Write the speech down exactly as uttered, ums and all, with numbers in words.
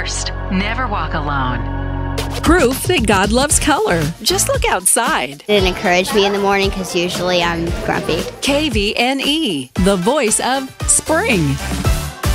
first. Never walk alone. Proof that God loves color. Just look outside. It encouraged me in the morning because usually I'm grumpy. K V N E, the voice of spring.